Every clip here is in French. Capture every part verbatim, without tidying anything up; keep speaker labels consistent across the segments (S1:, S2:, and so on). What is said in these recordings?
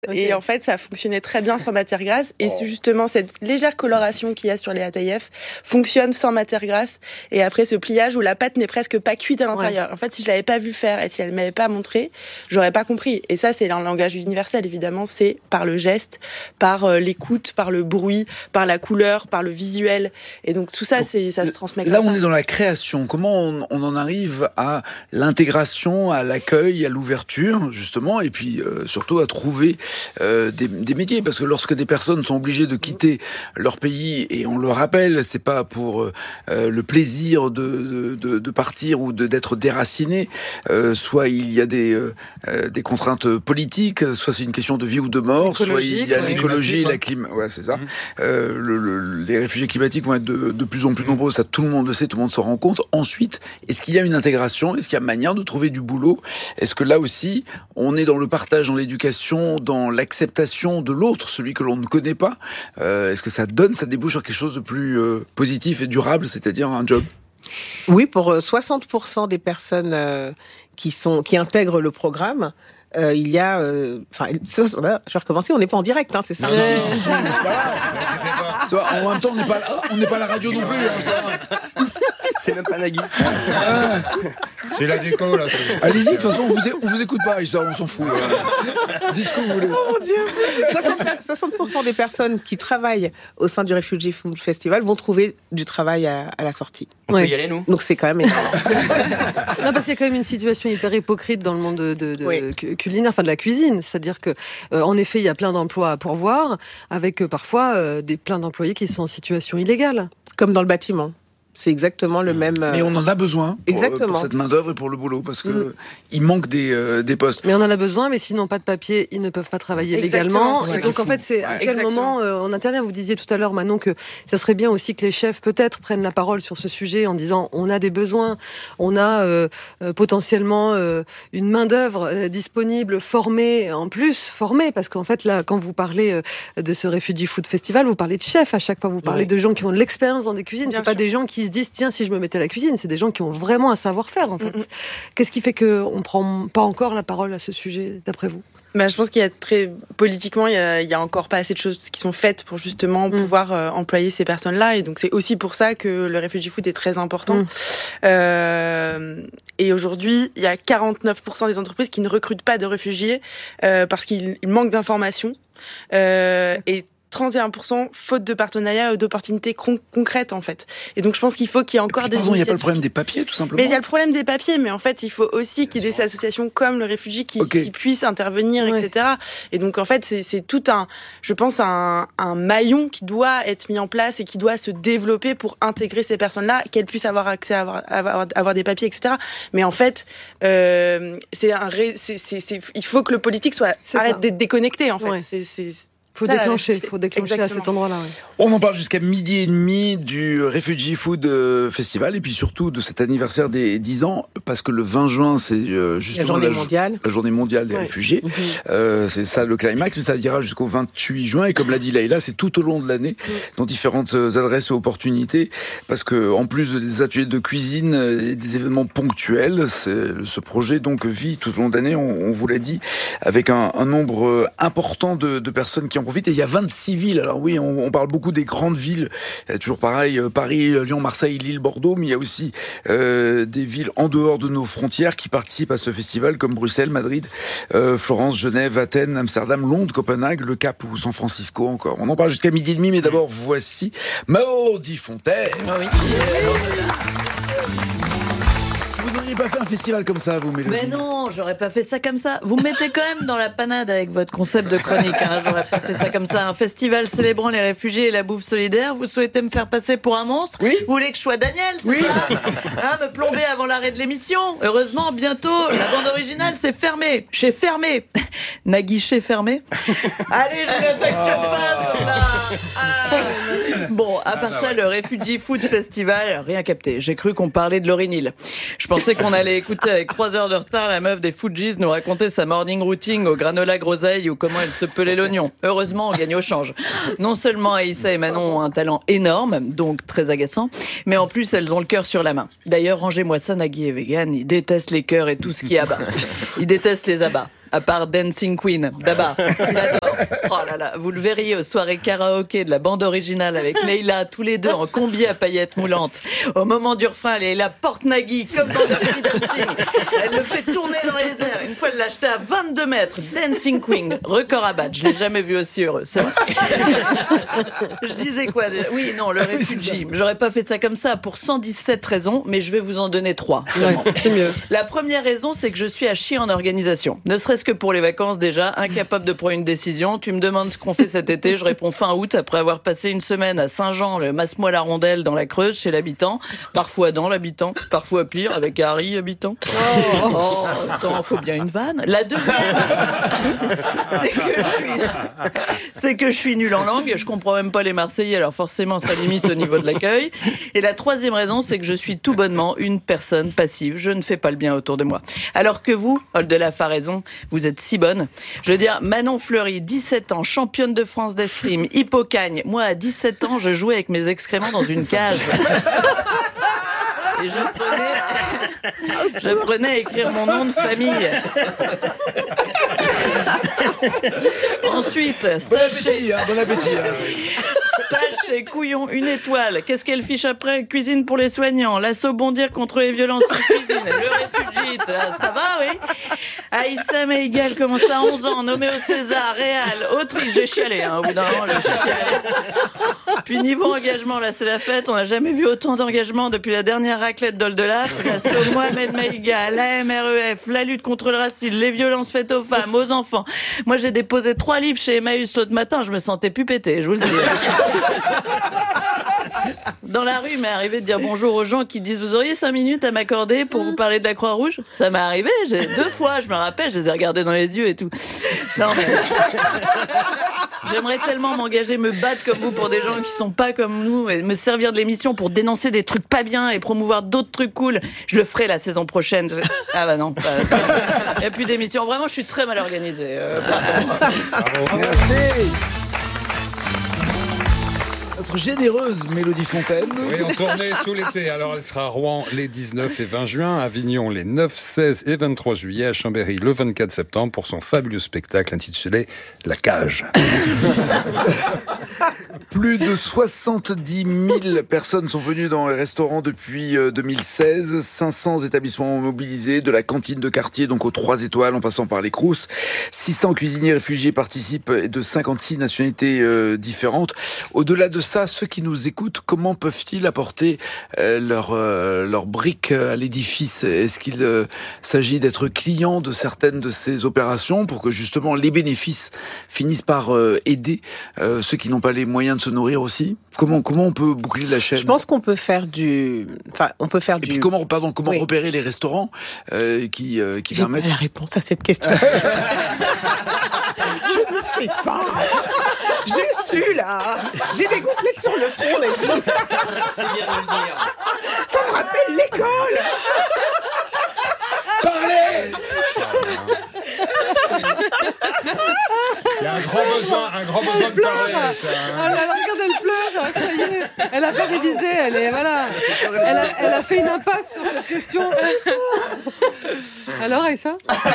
S1: Okay. Et en fait, ça fonctionnait très bien sans matière grasse. Et c'est justement cette légère coloration qu'il y a sur les A T F fonctionne sans matière grasse. Et après ce pliage où la pâte n'est presque pas cuite à l'intérieur. Ouais. En fait, si je l'avais pas vu faire et si elle m'avait pas montré, j'aurais pas compris. Et ça, c'est un langage universel, évidemment. C'est par le geste, par euh, l'écoute, par le bruit, par la couleur, par le visuel. Et donc tout ça, donc, c'est, ça se transmet comme
S2: là,
S1: ça.
S2: Là, on est dans la création. Comment on, on en arrive à l'intégration, à l'accueil, à l'ouverture, justement, et puis euh, surtout à trouver euh, des, des métiers, parce que lorsque des personnes sont obligées de quitter leur pays, et on le rappelle, c'est pas pour euh, le plaisir de, de, de partir ou de, d'être déraciné, euh, soit il y a des, euh, des contraintes politiques, soit c'est une question de vie ou de mort, soit il y a ouais. l'écologie, la climat, ouais, c'est ça. Mmh. Euh, le, le, les réfugiés climatiques vont être de, de plus en plus mmh. nombreux, ça tout le monde le sait, tout le monde s'en rend compte. Ensuite, est-ce qu'il y a une intégration? Est-ce qu'il y a manière de trouver du boulot? Est-ce que là aussi, on est dans le partage, dans l'éducation, dans l'acceptation de l'autre, celui que l'on ne connaît pas? euh, Est-ce que ça donne, ça débouche sur quelque chose de plus euh, positif et durable, c'est-à-dire un job?
S3: Oui, pour soixante pour cent des personnes euh, qui, sont, qui intègrent le programme, Euh, il y a, enfin, euh, je vais recommencer. On n'est pas en direct, hein, c'est ça.
S2: Non, ouais. si, si, si, c'est pas grave. En même temps, on n'est pas, on n'est pas à la radio non plus. Hein, c'est pas grave.
S4: C'est même pas Nagui.
S5: Ah, c'est la déco là.
S2: Allez-y, de toute façon, on vous, on vous écoute pas, ça, on s'en fout. Là. Dites ce que vous voulez.
S3: Oh mon Dieu. soixante pour cent des personnes qui travaillent au sein du Refugee Food Festival vont trouver du travail à, à la sortie.
S4: On ouais. peut y aller, nous.
S3: Donc c'est quand même énorme.
S6: Non, parce qu'il y a quand même une situation hyper hypocrite dans le monde de, de, de oui. culinaire, enfin de la cuisine. C'est-à-dire que, euh, en effet, il y a plein d'emplois à pourvoir, avec euh, parfois euh, des plein d'employés qui sont en situation illégale.
S3: Comme dans le bâtiment. C'est exactement le même...
S2: Mais on en a besoin pour,
S3: exactement.
S2: pour cette main-d'œuvre et pour le boulot, parce que mmh. il manque des, euh, des postes.
S6: Mais on en a besoin, mais s'ils n'ont pas de papier, ils ne peuvent pas travailler exactement. légalement. Et donc, en fait, c'est à ouais. quel exactement. moment euh, on intervient. Vous disiez tout à l'heure, Manon, que ça serait bien aussi que les chefs, peut-être, prennent la parole sur ce sujet en disant on a des besoins, on a euh, euh, potentiellement euh, une main-d'œuvre euh, disponible, formée, en plus, formée, parce qu'en fait, là, quand vous parlez euh, de ce Refugee Food Festival, vous parlez de chefs à chaque fois, vous parlez ouais. de gens qui ont de l'expérience dans des cuisines. Bien c'est sûr. Pas des gens qui se disent tiens, si je me mettais à la cuisine, c'est des gens qui ont vraiment un savoir-faire en fait. Mm-hmm. Qu'est-ce qui fait qu'on ne prend pas encore la parole à ce sujet, d'après vous?
S1: Bah, je pense qu'il y a très politiquement, il y a, il y a encore pas assez de choses qui sont faites pour justement mm. pouvoir euh, employer ces personnes-là, et donc c'est aussi pour ça que le Refugee Food est très important. Mm. Euh, et aujourd'hui, il y a quarante-neuf pour cent des entreprises qui ne recrutent pas de réfugiés euh, parce qu'il manque d'informations. Euh, et trente et un pour cent faute de partenariat ou d'opportunités con- concrètes en fait. Et donc je pense qu'il faut qu'il y ait encore des
S2: pardon, il n'y a pas le problème des papiers tout simplement.
S1: Mais il y a le problème des papiers, mais en fait il faut aussi qu'il y ait des associations comme le Réfugié qui, okay. qui puissent intervenir, ouais. et cetera. Et donc en fait c'est, c'est tout un, je pense un, un maillon qui doit être mis en place et qui doit se développer pour intégrer ces personnes-là, qu'elles puissent avoir accès à avoir, avoir, avoir des papiers, et cetera. Mais en fait euh, c'est un, ré, c'est, c'est, c'est, il faut que le politique soit c'est arrête ça. D'être déconnecté en fait.
S6: Ouais.
S1: C'est, c'est,
S6: faut
S1: ça,
S6: déclencher, il faut déclencher
S1: exactement.
S6: À cet endroit-là. Oui.
S2: On en parle jusqu'à midi et demi du Refugee Food Festival et puis surtout de cet anniversaire des dix ans, parce que le vingt juin, c'est euh, justement
S3: la journée, la, mondiale.
S2: la journée mondiale des ouais. réfugiés. Mm-hmm. Euh, c'est ça le climax, mais ça ira jusqu'au vingt-huit juin. Et comme l'a dit Leïla, c'est tout au long de l'année, mm. dans différentes adresses et opportunités, parce que en plus des ateliers de cuisine et des événements ponctuels, c'est, ce projet donc vit tout au long de l'année, on, on vous l'a dit, avec un, un nombre important de, de personnes qui en profitent. Et il y a vingt-six villes. Alors oui, on, on parle beaucoup des grandes villes. Il y a toujours pareil, Paris, Lyon, Marseille, Lille, Bordeaux, mais il y a aussi euh, des villes en dehors de nos frontières qui participent à ce festival, comme Bruxelles, Madrid, euh, Florence, Genève, Athènes, Amsterdam, Londres, Copenhague, Le Cap ou San Francisco encore. On en parle jusqu'à midi et demi, mais d'abord, voici Mao Di Fontaine. Oh oui. Vous n'auriez pas fait un festival comme ça, vous, Mélodie?
S7: Mais non, j'aurais pas fait ça comme ça. Vous me mettez quand même dans la panade avec votre concept de chronique. Hein. J'aurais pas fait ça comme ça. Un festival célébrant les réfugiés et la bouffe solidaire. Vous souhaitez me faire passer pour un monstre?
S2: Oui.
S7: Vous voulez que je sois Daniel, c'est
S2: oui.
S7: ça hein, me plomber avant l'arrêt de l'émission. Heureusement, bientôt, la bande originale, c'est fermé. Chez Fermé. Nagui chez Fermé. Allez, je ne facture pas, là. Ah. Bon, à part ça, le Refugee Food Festival, rien capté. J'ai cru qu'on parlait de Laurie Neal. Je pensais qu'on allait écouter avec trois heures de retard la meuf des Fugees nous raconter sa morning routine au granola groseille ou comment elle se pelait l'oignon. Heureusement, on gagne au change. Non seulement Aïssa et Manon ont un talent énorme, donc très agaçant, mais en plus, elles ont le cœur sur la main. D'ailleurs, rangez-moi ça, Nagui est vegan, il déteste les cœurs et tout ce qui abat. Il déteste les abats. à part Dancing Queen, d'abord. Il adore. Oh là là, vous le verriez aux soirées karaoké de la bande originale avec Leïla, tous les deux en combi à paillettes moulantes. Au moment du refrain, Leïla porte Nagui comme dans Dirty Dancing. Elle le fait tourner dans les airs. Une fois, elle l'a acheté à vingt-deux mètres. Dancing Queen, record à battre. Je l'ai jamais vu aussi heureux, c'est vrai. Je disais quoi déjà ? Oui, non, le réfugié. J'aurais pas fait ça comme ça pour cent dix-sept raisons, mais je vais vous en donner trois.
S6: Ouais, c'est mieux.
S7: La première raison, c'est que je suis à chier en organisation. Ne serait-ce que pour les vacances déjà, incapable de prendre une décision. Tu me demandes ce qu'on fait cet été, je réponds fin août, après avoir passé une semaine à Saint-Jean, le Masse-moi la rondelle dans la Creuse, chez l'habitant. Parfois dans l'habitant, parfois pire, avec Harry habitant. Oh, oh attends, faut bien une vanne. La deuxième, c'est que je suis, c'est que je suis nulle en langue. Je comprends même pas les Marseillais, alors forcément ça limite au niveau de l'accueil. Et la troisième raison, c'est que je suis tout bonnement une personne passive. Je ne fais pas le bien autour de moi. Alors que vous, Oldelaf a raison, vous êtes si bonne. Je veux dire, Manon Fleury, dix-sept ans, championne de France d'escrime, hippocagne. Moi, à dix-sept ans, je jouais avec mes excréments dans une cage. Et j'apprenais, j'apprenais à écrire mon nom de famille. Ensuite,
S2: bon appétit, hein, bon appétit. Hein.
S7: Stage chez Couillon, une étoile. Qu'est-ce qu'elle fiche après ? Cuisine pour les soignants, l'assaut bondir contre les violences en cuisine, le réfugié, ça va, oui. Aïssa Meigal commence à onze ans, nommée au César, Réal, Autriche, j'ai chialé, hein, au bout d'un moment, j'ai chialé. Puis niveau engagement, là c'est la fête, on n'a jamais vu autant d'engagement depuis la dernière raclette d'Oldelaf. L'assaut Mohamed Maïga, l'A M R E F, la lutte contre le racisme, les violences faites aux femmes, aux enfants. Moi j'ai déposé trois livres chez Emmaüs l'autre matin, je me sentais plus pété, je vous le dis. Dans la rue, il m'est arrivé de dire bonjour aux gens qui disent vous auriez cinq minutes à m'accorder pour vous parler de la Croix-Rouge. Ça m'est arrivé, j'ai deux fois, je me rappelle, je les ai regardés dans les yeux et tout. Non mais j'aimerais tellement m'engager, me battre comme vous pour des gens qui sont pas comme nous et me servir de l'émission pour dénoncer des trucs pas bien et promouvoir d'autres trucs cool. Je le ferai la saison prochaine. Ah bah non, il n'y a plus d'émission. Vraiment, je suis très mal organisée. Euh,
S2: Merci. Notre généreuse Mélodie Fontaine.
S5: Oui, en tournée tout l'été. Alors, elle sera à Rouen les dix-neuf et vingt juin, à Avignon les neuf, seize et vingt-trois juillet, à Chambéry le vingt-quatre septembre pour son fabuleux spectacle intitulé La Cage.
S2: Plus de soixante-dix mille personnes sont venues dans les restaurants depuis deux mille seize. cinq cents établissements mobilisés, de la cantine de quartier, donc aux trois étoiles, en passant par les Crous. six cents cuisiniers réfugiés participent et de cinquante-six nationalités euh, différentes. Au-delà de ça, ceux qui nous écoutent, comment peuvent-ils apporter euh, leur, euh, leur brique à l'édifice ? Est-ce qu'il euh, s'agit d'être client de certaines de ces opérations pour que justement les bénéfices finissent par euh, aider euh, ceux qui n'ont pas les moyens de se nourrir aussi ? Comment, comment on peut boucler la chaîne ?
S3: Je pense qu'on peut faire du... Enfin, on peut faire
S2: Et
S3: du...
S2: puis comment, pardon, comment
S3: oui.
S2: repérer les restaurants euh, qui, euh, qui
S3: J'ai
S2: permettent...
S3: pas la réponse à cette question. Je ne sais pas. Je suis là. J'ai des gouttelettes sur le front. Des...
S4: C'est bien de le dire.
S3: Ça me rappelle l'école.
S2: Parlez !
S5: Il y a un grand besoin, un grand besoin de parler. Ça, hein.
S6: Oh là là, regarde, elle pleure, ça y est. Elle a pas révisé, elle est, voilà. Elle a, elle a fait une impasse sur cette question. Alors, Aïssa ?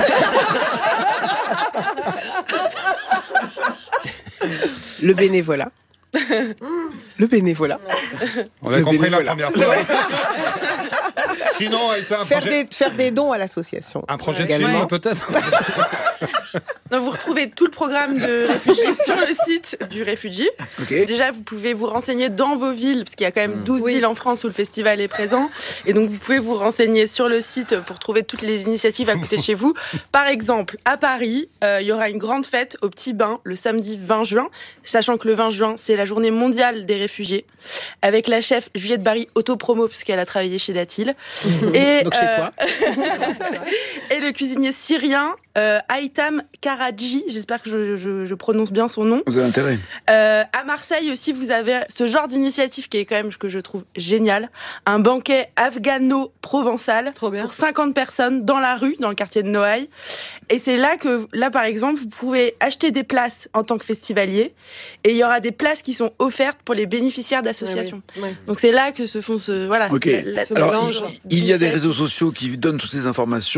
S3: Le bénévolat. Le bénévolat.
S5: On a
S3: Le
S5: compris la
S3: bénévolat.
S5: première fois. Sinon, c'est un
S3: Faire
S5: projet,
S3: des, faire des dons à l'association.
S5: un projet de
S3: Également.
S5: film peut-être.
S1: Donc, vous retrouvez tout le programme de réfugiés sur le site du réfugié.
S2: Okay.
S1: Déjà, vous pouvez vous renseigner dans vos villes, parce qu'il y a quand même douze
S6: Oui.
S1: villes en France où le festival est présent. Et donc, vous pouvez vous renseigner sur le site pour trouver toutes les initiatives à côté de chez vous. Par exemple, à Paris, euh, il y aura une grande fête au Petit Bain le samedi vingt juin, sachant que le vingt juin, c'est la journée mondiale des réfugiés, avec la chef Juliette Barry, autopromo, puisqu'elle a travaillé chez Datil. Et,
S3: Donc chez
S1: euh,
S3: toi.
S1: et le cuisinier syrien euh, Aitam Karaji, j'espère que je, je, je prononce bien son nom.
S2: Vous avez intérêt.
S1: Euh, à Marseille aussi, vous avez ce genre d'initiative qui est quand même, que je trouve génial, un banquet afghano-provençal
S6: Trop bien.
S1: pour cinquante personnes dans la rue, dans le quartier de Noailles. Et c'est là que, là par exemple, vous pouvez acheter des places en tant que festivalier, et il y aura des places qui sont offertes pour les bénéficiaires d'associations.
S6: Ouais, oui. Ouais.
S1: Donc c'est là que se font ce, voilà.
S2: Ok.
S1: la- la-
S6: Ce
S2: Alors,
S6: mélange.
S2: il, il y a des réseaux sociaux qui donnent toutes ces informations. Refugee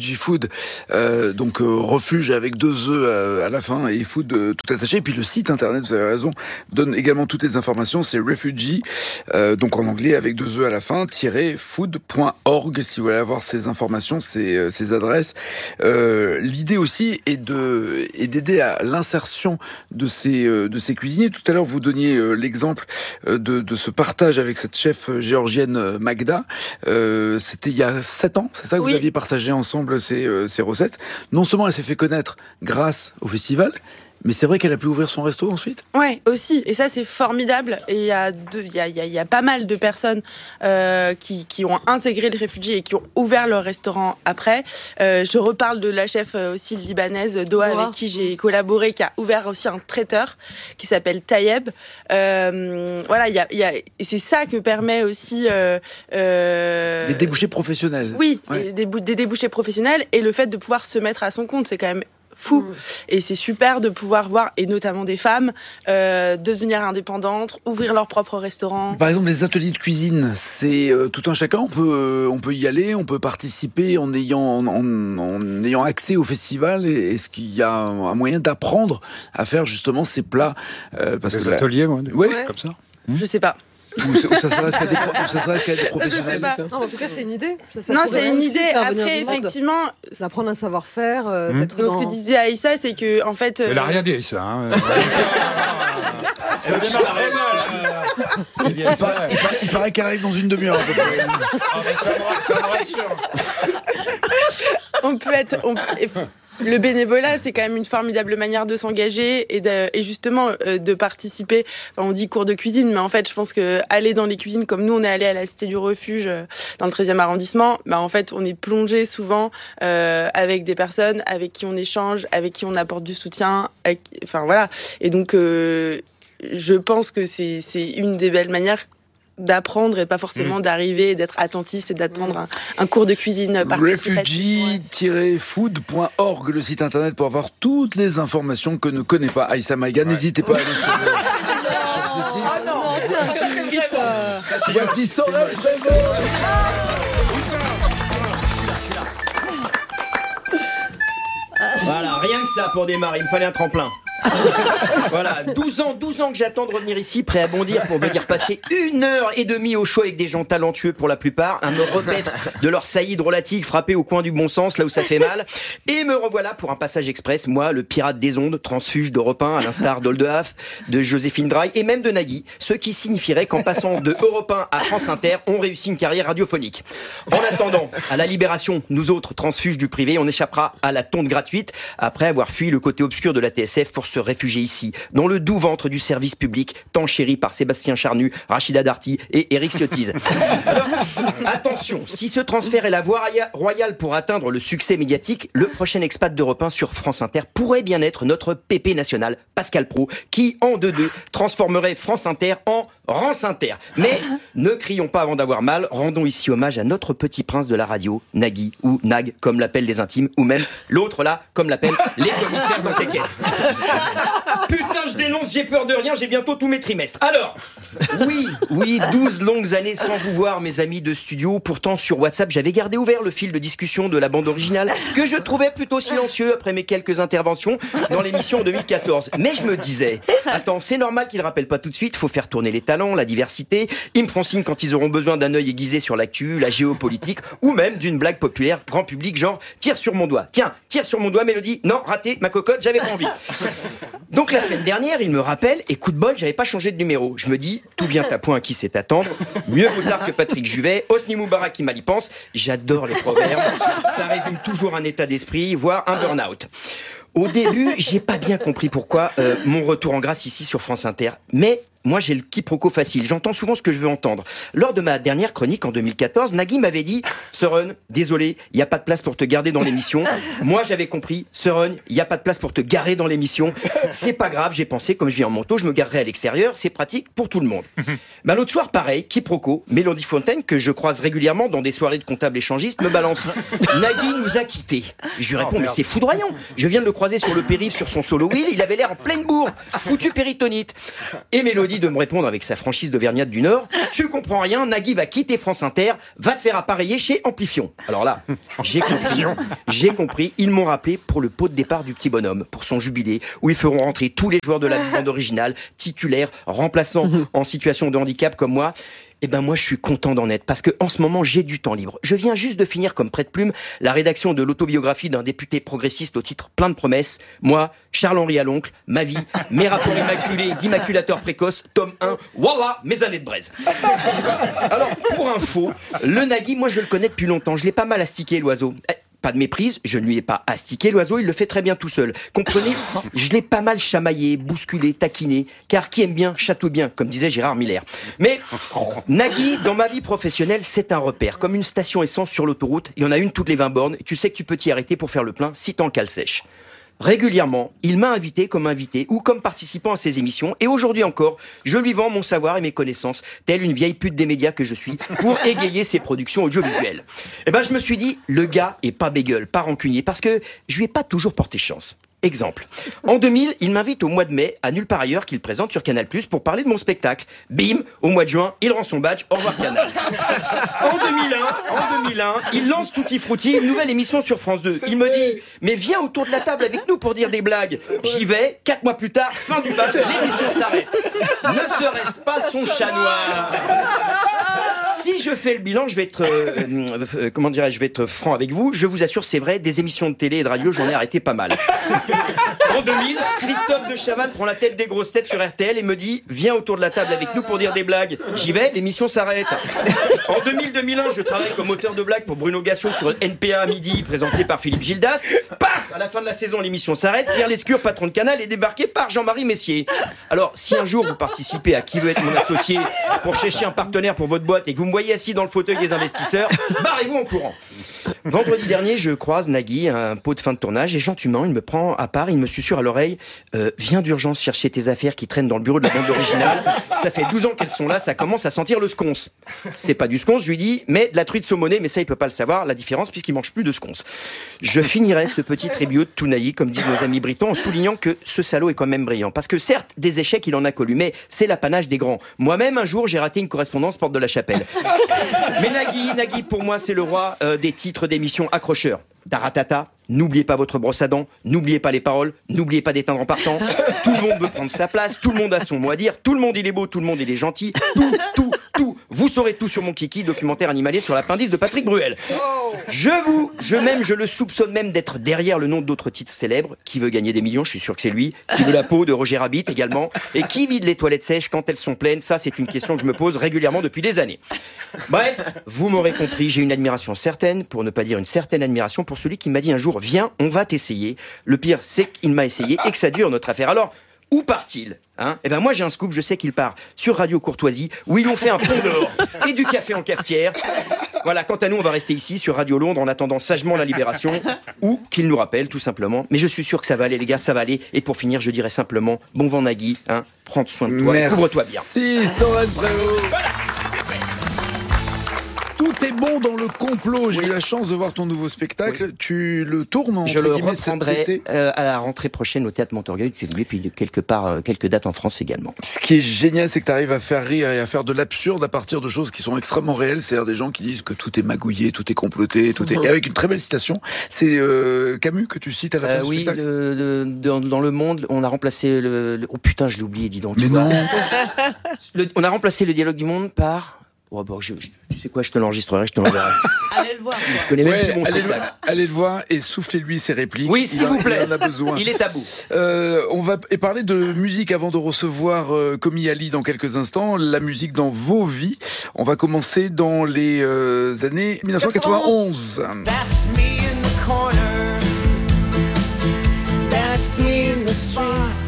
S2: Refugee Food, euh, donc euh, refuge avec deux E à, à la fin et food euh, tout attaché. Et puis le site internet, vous avez raison, donne également toutes les informations. C'est refugee, euh, donc en anglais avec deux E à la fin, food point org si vous voulez avoir ces informations, ces, ces adresses. Euh, l'idée aussi est de est d'aider à l'insertion de ces de ces cuisiniers. Tout à l'heure, vous donniez l'exemple de, de ce partage avec cette chef géorgienne Magda. Euh, c'était il y a sept ans, c'est ça que oui. Vous aviez partagé ensemble ces, ces recettes. Non seulement elle s'est fait connaître grâce au festival, mais c'est vrai qu'elle a pu ouvrir son resto ensuite.
S1: Ouais, aussi. Et ça, c'est formidable. Et il y a, il y a, il y a, il y a pas mal de personnes euh, qui, qui ont intégré le réfugié et qui ont ouvert leur restaurant après. Euh, je reparle de la chef aussi libanaise Doha, wow. avec qui j'ai collaboré, qui a ouvert aussi un traiteur qui s'appelle Tayeb. Euh, voilà, il y a, il y a, et c'est ça que permet aussi euh, euh,
S2: des débouchés professionnels.
S1: Oui,
S2: ouais.
S1: des, des débouchés professionnels et le fait de pouvoir se mettre à son compte, c'est quand même fou. Mmh. Et c'est super de pouvoir voir, et notamment des femmes, euh, devenir indépendantes, ouvrir leur propre restaurant.
S2: Par exemple, les ateliers de cuisine, c'est euh, tout un chacun. On peut, euh, on peut y aller, on peut participer en ayant, en, en, en ayant accès au festival. Et, est-ce qu'il y a un moyen d'apprendre à faire justement ces plats
S5: euh, parce Des que ateliers, moi,
S2: ouais.
S5: ouais. Comme ça.
S1: Mmh. Je sais pas.
S2: Ou, ou ça s'adresse qu'à des, qu'à des professionnels.
S6: Non, en tout cas, c'est une idée.
S1: Ça, ça non, c'est une idée. Après, effectivement,
S6: d'apprendre un savoir-faire. Euh,
S1: mmh. Donc, dans... ce que disait Aïssa, c'est que, en fait,
S5: euh... elle a rien dit, Aïssa. Hein.
S2: Ça démarre très mal. Il, il, paraît, il, paraît, il paraît qu'elle arrive dans une demi-heure.
S5: Ah, ça me rassure.
S1: On peut être. On... Le bénévolat, c'est quand même une formidable manière de s'engager et, de, et justement euh, de participer. Enfin, on dit cours de cuisine, mais en fait, je pense que aller dans les cuisines, comme nous, on est allé à la Cité du Refuge euh, dans le treizième arrondissement, bah, en fait, on est plongé souvent euh, avec des personnes avec qui on échange, avec qui on apporte du soutien. Avec, enfin, voilà. Et donc, euh, je pense que c'est, c'est une des belles manières d'apprendre et pas forcément mmh. d'arriver et d'être attentiste et d'attendre un, un cours de cuisine participatif.
S2: refugee food point org, le site internet pour avoir toutes les informations que ne connaît pas Aïssa Maïga. Ouais. N'hésitez pas à aller sur, le, sur ce site.
S6: Oh non, c'est injuste. Euh...
S2: Voici Sorel Prévost.
S4: Voilà, rien que ça pour démarrer, il me fallait un tremplin. Voilà, douze ans, douze ans que j'attends de revenir ici, prêt à bondir pour venir passer une heure et demie au show avec des gens talentueux pour la plupart, à me repaître de leur saillie drôlatique frappée au coin du bon sens, là où ça fait mal. Et me revoilà pour un passage express, moi, le pirate des ondes, transfuge d'Europe un, à l'instar d'Oldehaf, de Joséphine Draille et même de Nagui, ce qui signifierait qu'en passant de Europe un à France Inter, on réussit une carrière radiophonique. En attendant, à la libération, nous autres transfuges du privé, on échappera à la tonte gratuite après avoir fui le côté obscur de la T S F pour se réfugier ici, dans le doux ventre du service public, tant chéri par Sébastien Charnu, Rachida Darty et Éric Ciotti. Alors, attention, si ce transfert est la voie royale pour atteindre le succès médiatique, le prochain expat d'Europe un sur France Inter pourrait bien être notre pépé national, Pascal Praud, qui, en deux deux, transformerait France Inter en Rance Inter. Mais ne crions pas avant d'avoir mal, rendons ici hommage à notre petit prince de la radio, Nagui, ou Nag, comme l'appellent les intimes, ou même l'autre là, comme l'appellent les commissaires d'enquête. Putain, je dénonce, j'ai peur de rien, j'ai bientôt tous mes trimestres. Alors, oui, oui, douze longues années sans vous voir, mes amis de studio. Pourtant, sur WhatsApp, j'avais gardé ouvert le fil de discussion de la bande originale, que je trouvais plutôt silencieux après mes quelques interventions dans l'émission en deux mille quatorze. Mais je me disais, attends, c'est normal qu'ils rappellent pas tout de suite, faut faire tourner les talents, la diversité. Ils me feront signe quand ils auront besoin d'un œil aiguisé sur l'actu, la géopolitique, ou même d'une blague populaire grand public, genre, tire sur mon doigt. Tiens, tire sur mon doigt, Mélodie. Non, raté, ma cocotte, j'avais pas envie. Donc la semaine dernière, il me rappelle, et coup de bol, j'avais pas changé de numéro. Je me dis, tout vient à point, qui sait attendre. Mieux vaut tard que Patrick Juvet, Hosni Moubarak qui mal y pense. J'adore les proverbes. Ça résume toujours un état d'esprit, voire un burn-out. Au début, j'ai pas bien compris pourquoi euh, mon retour en grâce ici sur France Inter. Mais moi, j'ai le quiproquo facile. J'entends souvent ce que je veux entendre. Lors de ma dernière chronique en deux mille quatorze, Nagui m'avait dit « Søren, désolé, il n'y a pas de place pour te garder dans l'émission. » Moi, j'avais compris « Søren, il n'y a pas de place pour te garer dans l'émission. C'est pas grave, j'ai pensé, comme je vis en manteau, je me garerai à l'extérieur. C'est pratique pour tout le monde. » Bah, l'autre soir, pareil, quiproquo. Mélodie Fontaine, que je croise régulièrement dans des soirées de comptables échangistes, me balance « Nagui nous a quittés. » Je lui réponds « Mais c'est foudroyant. Je viens de le croiser sur le périph' sur son solo wheel. Il avait l'air en pleine bourre. Foutu péritonite. » Et Mélodie dit de me répondre avec sa franchise d'Auvergnat du Nord. Tu comprends rien, Nagui va quitter France Inter, va te faire appareiller chez Amplifion. Alors là, j'ai compris. J'ai compris. Ils m'ont rappelé pour le pot de départ du petit bonhomme, pour son jubilé, où ils feront rentrer tous les joueurs de la bande originale, titulaires, remplaçants en situation de handicap comme moi. Eh ben moi je suis content d'en être parce que en ce moment j'ai du temps libre. Je viens juste de finir comme prête-plume la rédaction de l'autobiographie d'un député progressiste au titre plein de promesses. Moi, Charles-Henri à l'oncle, ma vie, mes rapports immaculés d'immaculateur précoce, tome un, waouh, mes années de braise. Alors pour info, le Nagui, moi je le connais depuis longtemps, je l'ai pas mal astiqué l'oiseau. Pas de méprise, je ne lui ai pas astiqué l'oiseau, il le fait très bien tout seul. Comprenez, je l'ai pas mal chamaillé, bousculé, taquiné, car qui aime bien, château bien, comme disait Gérard Miller. Mais Nagui, dans ma vie professionnelle, c'est un repère. Comme une station essence sur l'autoroute, il y en a une toutes les vingt bornes, tu sais que tu peux t'y arrêter pour faire le plein si t'en cale sèche. Régulièrement, il m'a invité comme invité ou comme participant à ses émissions et aujourd'hui encore, je lui vends mon savoir et mes connaissances, telle une vieille pute des médias que je suis, pour égayer ses productions audiovisuelles. Et ben, je me suis dit, le gars est pas bégueule, pas rancunier, parce que je lui ai pas toujours porté chance. Exemple. En deux mille, il m'invite au mois de mai à Nulle part ailleurs qu'il présente sur Canal plus, pour parler de mon spectacle. Bim, au mois de juin, il rend son badge, au revoir Canal. En deux mille un, en deux mille un, il lance Tutti Frutti, une nouvelle émission sur France deux. Il me dit, mais viens autour de la table avec nous pour dire des blagues. J'y vais, quatre mois plus tard, fin du badge, l'émission s'arrête. Ne serait-ce pas son chat noir? Si je fais le bilan, je vais être, euh, euh, comment dirais-je, je vais être franc avec vous. Je vous assure, c'est vrai, des émissions de télé et de radio, j'en ai arrêté pas mal. En deux mille, Christophe de Chavannes prend la tête des grosses têtes sur R T L et me dit, viens autour de la table avec nous pour dire des blagues. J'y vais, l'émission s'arrête. En deux mille deux mille un, je travaille comme auteur de blagues pour Bruno Gassot sur le N P A à midi, présenté par Philippe Gildas. Paf, à la fin de la saison, l'émission s'arrête. Pierre Lescure, patron de Canal, est débarqué par Jean-Marie Messier. Alors, si un jour vous participez à Qui veut être mon associé pour chercher un partenaire pour votre boîte et que vous me voyez assis dans le fauteuil des investisseurs, barrez-vous en courant. Vendredi dernier, je croise Nagui, un pot de fin de tournage, et gentiment, il me prend à part, il me susurre à l'oreille, euh, viens d'urgence chercher tes affaires qui traînent dans le bureau de la bande originale. Ça fait douze ans qu'elles sont là, ça commence à sentir le sconce. C'est pas du sconce, je lui dis, mais de la truite saumonée, mais ça, il peut pas le savoir, la différence, puisqu'il mange plus de sconce. Je finirai ce petit tribute tout naïf, comme disent nos amis britons, en soulignant que ce salaud est quand même brillant. Parce que certes, des échecs, il en a connu, mais c'est l'apanage des grands. Moi-même, un jour, j'ai raté une correspondance porte de la Chapelle. Mais Nagui, Nagui, pour moi, c'est le roi euh, des titres d'émissions accrocheurs. Taratata, n'oubliez pas votre brosse à dents, n'oubliez pas les paroles, n'oubliez pas d'éteindre en partant. Tout le monde veut prendre sa place, tout le monde a son mot à dire, tout le monde il est beau, tout le monde il est gentil, tout, tout, tout. Vous saurez tout sur mon kiki, documentaire animalier sur l'appendice de Patrick Bruel. Je vous, je même, je le soupçonne même d'être derrière le nom d'autres titres célèbres. Qui veut gagner des millions, je suis sûr que c'est lui. Qui veut la peau de Roger Rabbit également. Et qui vide les toilettes sèches quand elles sont pleines? Ça, c'est une question que je me pose régulièrement depuis des années. Bref, vous m'aurez compris, j'ai une admiration certaine, pour ne pas dire une certaine admiration, pour celui qui m'a dit un jour, viens, on va t'essayer. Le pire, c'est qu'il m'a essayé et que ça dure notre affaire. Alors, où part-il hein? Eh ben moi j'ai un scoop, je sais qu'il part sur Radio Courtoisie, où ils ont fait un pont d'or et du café en cafetière. Voilà, quant à nous, on va rester ici sur Radio Londres en attendant sagement la libération, ou qu'il nous rappelle tout simplement. Mais je suis sûr que ça va aller les gars, ça va aller. Et pour finir, je dirais simplement, bon vent Nagui, hein, prends soin de toi, et couvre-toi bien.
S2: Merci Sandrine Prévost. Voilà. Tout est bon dans le complot. J'ai oui. eu la chance de voir ton nouveau spectacle. Oui. Tu le tournes en
S4: Je le reprendrai euh, à la rentrée prochaine au Théâtre Montorgueil, et puis quelque part, euh, quelques dates en France également.
S2: Ce qui est génial, c'est que tu arrives à faire rire et à faire de l'absurde à partir de choses qui sont extrêmement réelles. C'est-à-dire des gens qui disent que tout est magouillé, tout est comploté, tout est... Et avec une très belle citation. C'est euh, Camus que tu cites à la fin euh, du
S4: oui,
S2: spectacle. Oui,
S4: le, le, dans, dans Le Monde, on a remplacé le... le... Oh putain, je l'ai oublié, dis donc.
S2: Mais non.
S4: le, On a remplacé le dialogue du Monde par... Oh bon, je, je, tu sais quoi, je te l'enregistrerai, je te l'enverrai.
S7: Allez le voir.
S4: Je connais même
S2: ouais,
S4: plus mon
S2: allez,
S4: spectacle.
S2: Le, allez le voir et soufflez-lui ses répliques.
S4: Oui, s'il vous plaît.
S2: Il en a besoin.
S4: Il est à bout.
S2: Euh, on va parler de musique avant de recevoir euh, Komi Ali dans quelques instants. La musique dans vos vies. On va commencer dans les euh, années dix-neuf cent quatre-vingt-onze. That's me in the corner. That's me in the spotlight.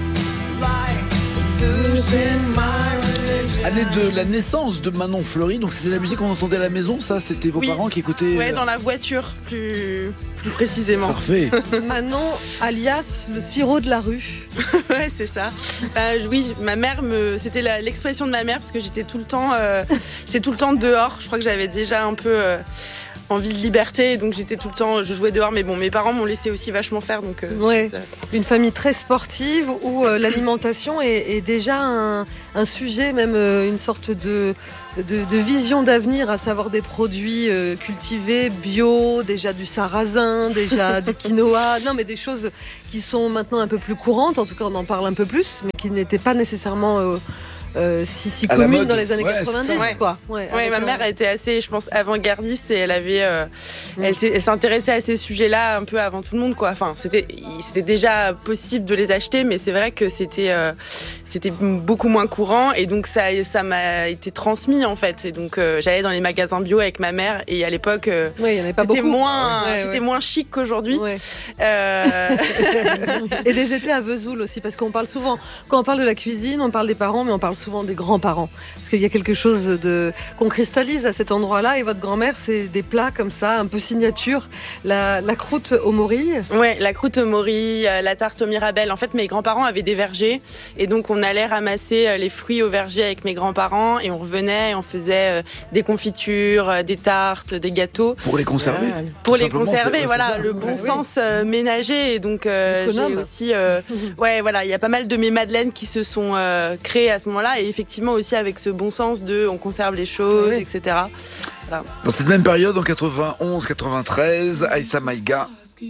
S2: Losing my année de la naissance de Manon Fleury, donc c'était la musique qu'on entendait à la maison, ça c'était vos oui. parents qui écoutaient.
S1: Ouais, dans la voiture, plus, plus précisément.
S2: Parfait.
S6: Manon, alias le sirop de la rue.
S1: Ouais, c'est ça. Euh, oui, ma mère me, c'était la, l'expression de ma mère parce que j'étais tout le temps, euh, j'étais tout le temps dehors. Je crois que j'avais déjà un peu. Euh, envie de liberté, donc j'étais tout le temps, je jouais dehors, mais bon, mes parents m'ont laissé aussi vachement faire, donc. Euh,
S6: ouais.
S1: ça...
S6: Une famille très sportive où euh, l'alimentation est, est déjà un, un sujet, même euh, une sorte de, de, de vision d'avenir, à savoir des produits euh, cultivés, bio, déjà du sarrasin, déjà du quinoa, non mais des choses qui sont maintenant un peu plus courantes, en tout cas on en parle un peu plus, mais qui n'étaient pas nécessairement euh, euh, si, si communes dans les années ouais, quatre-vingt-dix,
S1: ouais.
S6: quoi. Ouais,
S1: ouais ma mère était assez, je pense, avant-gardiste et elle avait, euh, mm. elle, elle s'intéressait à ces sujets-là un peu avant tout le monde, quoi. Enfin, c'était, c'était déjà possible de les acheter, mais c'est vrai que c'était, euh, c'était beaucoup moins courant et donc ça, ça m'a été transmis en fait. Et donc euh, j'allais dans les magasins bio avec ma mère et à l'époque, euh,
S6: ouais, il y en avait pas
S1: c'était
S6: beaucoup.
S1: moins,
S6: ouais,
S1: c'était
S6: ouais.
S1: moins chic qu'aujourd'hui.
S6: Ouais.
S1: Euh...
S6: et des étés à Vesoul aussi, parce qu'on parle souvent, quand on parle de la cuisine, on parle des parents, mais on parle souvent des grands-parents. Parce qu'il y a quelque chose de qu'on cristallise à cet endroit-là. Et votre grand-mère, c'est des plats comme ça, un peu signature. La, la croûte aux morilles.
S1: Ouais, la croûte aux morilles, la tarte aux mirabelles. En fait, mes grands-parents avaient des vergers, et donc on allait ramasser les fruits au verger avec mes grands-parents, et on revenait et on faisait des confitures, des tartes, des gâteaux.
S2: Pour les conserver.
S1: Ouais. Pour les conserver,
S2: c'est,
S1: voilà,
S2: c'est
S1: le bon
S6: ouais,
S1: sens euh, ménager. Et donc euh, j'ai aussi, euh, ouais, voilà, il y a pas mal de mes madeleines qui se sont euh, créées à ce moment-là, et effectivement aussi avec ce bon sens de on conserve les choses, ouais. et cetera. Voilà.
S2: Dans cette même période, en quatre-vingt-onze quatre-vingt-treize, Aïssa Maïga,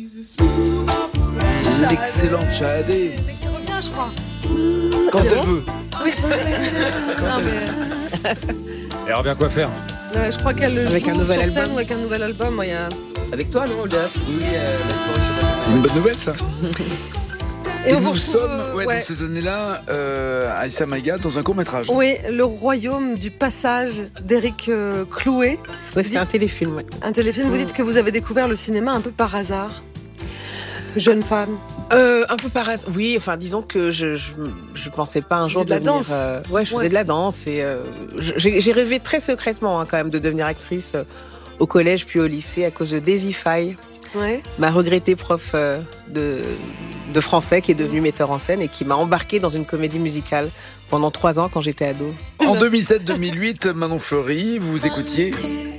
S2: l'excellente Shahadé.
S6: Mais qui revient, je crois.
S2: Quand elle veut.
S6: Oui. Non, mais...
S5: Elle revient quoi faire?
S6: Ouais, je crois qu'elle
S3: avec
S6: joue
S3: un nouvel
S6: sur scène
S3: album.
S6: ou avec un nouvel album. Moi, y a...
S4: Avec toi, non, Olaf? Oui, euh,
S2: c'est une bonne nouvelle, ça.
S6: Et,
S2: Et
S6: on
S2: nous
S6: retrouve,
S2: sommes, ouais,
S6: ouais.
S2: dans ces années-là, euh, Aïssa Maïga, dans un court-métrage.
S6: Oui, Le Royaume du Passage d'Éric euh, Clouet.
S3: Ouais, c'est un téléfilm, ouais.
S6: Un téléfilm. Vous dites que vous avez découvert le cinéma un peu par hasard. Jeune femme.
S3: Euh, un peu par hasard. Oui, enfin, disons que je, je, je pensais pas un jour
S6: de la
S3: devenir,
S6: danse.
S3: Euh, ouais, je faisais
S6: ouais.
S3: de la danse et euh, j'ai, j'ai rêvé très secrètement, hein, quand même, de devenir actrice euh, au collège puis au lycée à cause de Daisy Faye,
S6: ouais.
S3: ma regrettée prof euh, de, de français qui est devenue metteur en scène et qui m'a embarquée dans une comédie musicale pendant trois ans quand j'étais ado.
S2: En deux mille sept deux mille huit, Manon Fleury, vous vous écoutiez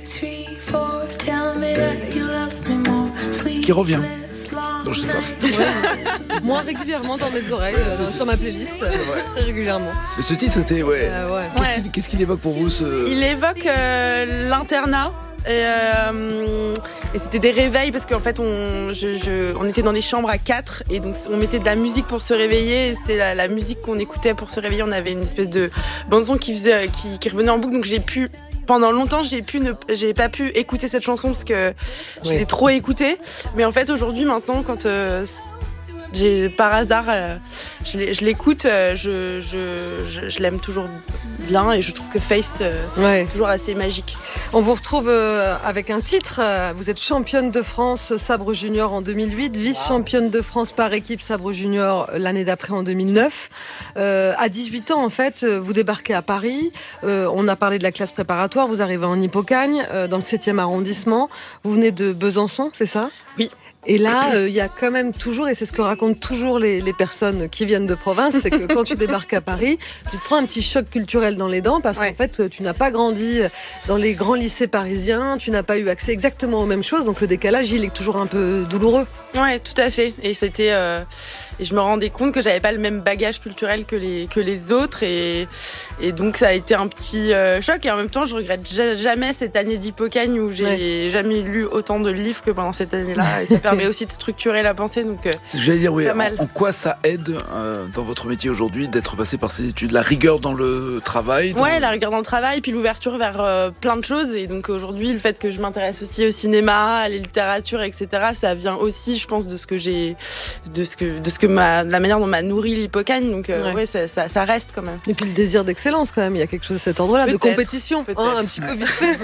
S2: qui revient. Non, je sais pas.
S6: Ouais. Moins régulièrement dans mes oreilles, euh, sur ma playlist, euh, très régulièrement.
S2: Mais ce titre était, ouais.
S6: Euh, ouais.
S2: Qu'est-ce,
S1: Ouais.
S2: qu'il, qu'est-ce qu'il évoque pour vous ce...
S1: Il évoque euh, l'internat. Et, euh, et c'était des réveils parce qu'en fait on, je, je, on était dans des chambres à quatre et donc on mettait de la musique pour se réveiller et c'était la, la musique qu'on écoutait pour se réveiller. On avait une espèce de bande-son qui, faisait, qui, qui revenait en boucle, donc j'ai pu pendant longtemps j'ai pu ne, j'ai pas pu écouter cette chanson parce que je l'ai oui. trop écoutée, mais en fait aujourd'hui maintenant quand euh, j'ai par hasard euh, je, je l'écoute, euh, je, je, je, je l'aime toujours bien et je trouve que Face euh, ouais. est toujours assez magique.
S6: On vous retrouve euh, avec un titre, euh, vous êtes championne de France sabre junior en deux mille huit, vice-championne de France par équipe sabre junior l'année d'après en deux mille neuf. Euh, à dix-huit ans en fait, vous débarquez à Paris, euh, on a parlé de la classe préparatoire, vous arrivez en Hippocagne, euh, dans le septième arrondissement, vous venez de Besançon, c'est ça ?
S1: Oui.
S6: Et là, il euh, y a quand même toujours, et c'est ce que racontent toujours les, les personnes qui viennent de province, c'est que quand tu débarques à Paris, tu te prends un petit choc culturel dans les dents parce ouais. qu'en fait, tu n'as pas grandi dans les grands lycées parisiens, tu n'as pas eu accès exactement aux mêmes choses, donc le décalage, il est toujours un peu douloureux.
S1: Ouais, tout à fait. Et c'était, euh, et je me rendais compte que j'avais pas le même bagage culturel que les que les autres, et et donc ça a été un petit euh, choc. Et en même temps, je regrette jamais cette année d'Hippocagne où j'ai ouais. jamais lu autant de livres que pendant cette année-là. Et ça permet aussi de structurer la pensée, donc euh,
S2: c'est, j'allais dire, oui,
S1: pas mal.
S2: En, en quoi ça aide euh, dans votre métier aujourd'hui d'être passé par ces études, la rigueur dans le travail dans...
S1: Ouais, la rigueur dans le travail, puis l'ouverture vers euh, plein de choses. Et donc aujourd'hui, le fait que je m'intéresse aussi au cinéma, à la littérature, et cetera, ça vient aussi, je pense, de ce que j'ai, de ce que, de ce que ma, la manière dont m'a nourri l'Hippocagne. Donc euh, ouais, ouais ça, ça, ça reste quand même.
S6: Et puis le désir d'excellence quand même. Il y a quelque chose de cet ordre-là, peut-être, de compétition, hein, un petit peu vite fait.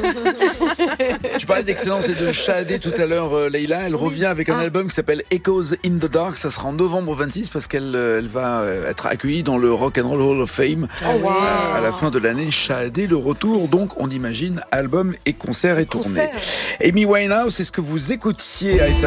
S2: Tu parlais d'excellence et de Shahadé tout à l'heure, euh, Leïla. Elle oui. revient avec un ah. album qui s'appelle Echoes in the Dark. Ça sera en novembre vingt-six parce qu'elle elle va être accueillie dans le Rock and Roll Hall of Fame oh, wow. à, à la fin de l'année. Shahadé, le retour, donc on imagine album et concert et tournée. Amy Winehouse, c'est ce que vous écoutiez à